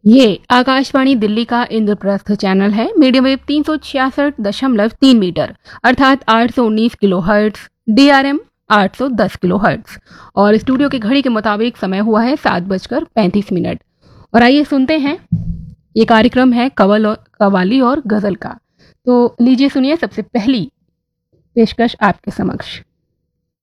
ये आकाशवाणी दिल्ली का इंद्रप्रस्थ चैनल है। मीडियम वेव 366.3 मीटर अर्थात 819 kilo hertz, DRM 810 kilo hertz. और स्टूडियो की घड़ी के मुताबिक समय हुआ है 7:35। और आइए सुनते हैं, ये कार्यक्रम है कवाली और गजल का। तो लीजिए सुनिए सबसे पहली पेशकश आपके समक्ष।